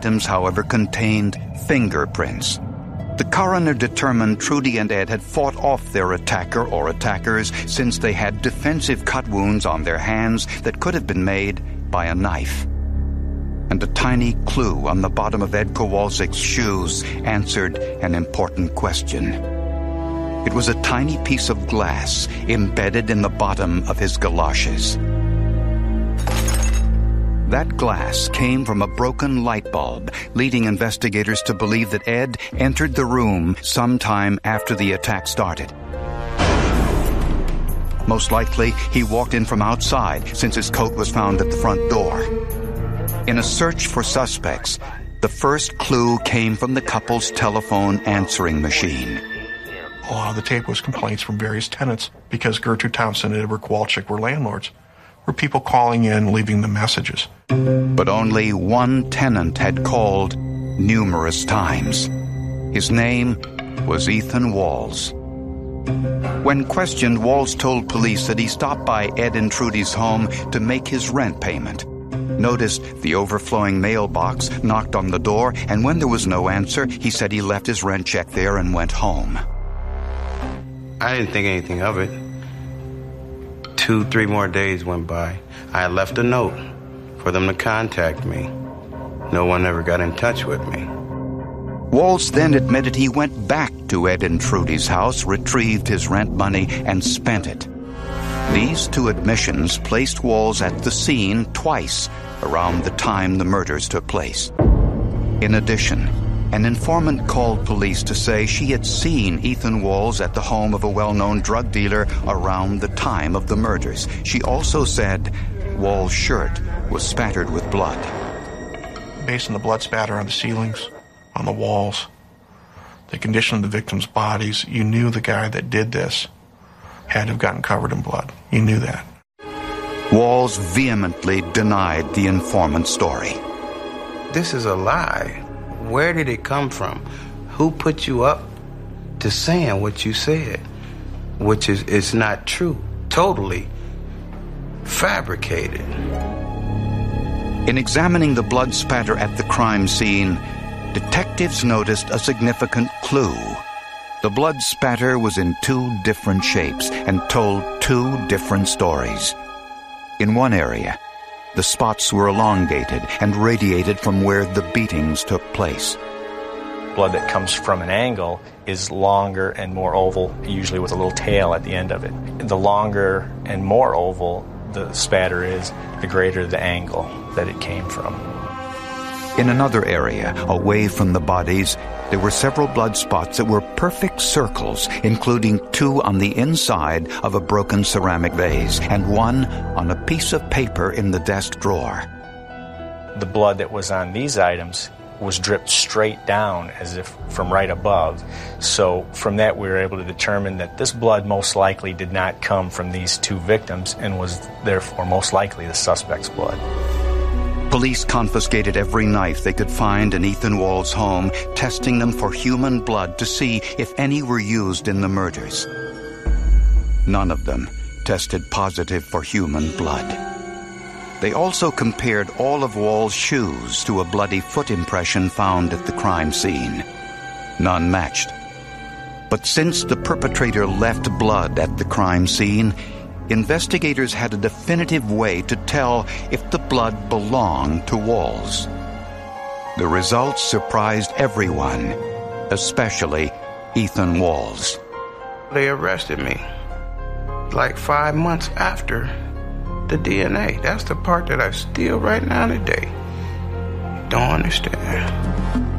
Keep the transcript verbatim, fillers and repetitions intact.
victims, however, contained fingerprints. The coroner determined Trudy and Ed had fought off their attacker or attackers since they had defensive cut wounds on their hands that could have been made by a knife. And a tiny clue on the bottom of Ed Kowalczyk's shoes answered an important question. It was a tiny piece of glass embedded in the bottom of his galoshes. That glass came from a broken light bulb, leading investigators to believe that Ed entered the room sometime after the attack started. Most likely, he walked in from outside, since his coat was found at the front door. In a search for suspects, the first clue came from the couple's telephone answering machine. A lot of the tape was complaints from various tenants, because Gertrude Thompson and Edward Kowalczyk were landlords. Were people calling in, leaving them messages. But only one tenant had called numerous times. His name was Ethan Walls. When questioned, Walls told police that he stopped by Ed and Trudy's home to make his rent payment, noticed the overflowing mailbox, knocked on the door, and when there was no answer, he said he left his rent check there and went home. I didn't think anything of it. Two, three more days went by. I had left a note for them to contact me. No one ever got in touch with me. Walls then admitted he went back to Ed and Trudy's house, retrieved his rent money, and spent it. These two admissions placed Walls at the scene twice around the time the murders took place. In addition, an informant called police to say she had seen Ethan Walls at the home of a well-known drug dealer around the time of the murders. She also said Walls' shirt was spattered with blood. Based on the blood spatter on the ceilings, on the walls, the condition of the victims' bodies, you knew the guy that did this had to have gotten covered in blood. You knew that. Walls vehemently denied the informant's story. This is a lie. Where did it come from? Who put you up to saying what you said? Which is, is not true. Totally fabricated. In examining the blood spatter at the crime scene, detectives noticed a significant clue. The blood spatter was in two different shapes and told two different stories. In one area, the spots were elongated and radiated from where the beatings took place. Blood that comes from an angle is longer and more oval, usually with a little tail at the end of it. The longer and more oval the spatter is, the greater the angle that it came from. In another area, away from the bodies, there were several blood spots that were perfect circles, including two on the inside of a broken ceramic vase and one on a piece of paper in the desk drawer. The blood that was on these items was dripped straight down as if from right above. So from that we were able to determine that this blood most likely did not come from these two victims and was therefore most likely the suspect's blood. Police confiscated every knife they could find in Ethan Walls' home, testing them for human blood to see if any were used in the murders. None of them tested positive for human blood. They also compared all of Walls' shoes to a bloody foot impression found at the crime scene. None matched. But since the perpetrator left blood at the crime scene, investigators had a definitive way to tell if the blood belonged to Walls. The results surprised everyone, especially Ethan Walls. They arrested me like five months after the D N A. That's the part that I still right now today don't understand.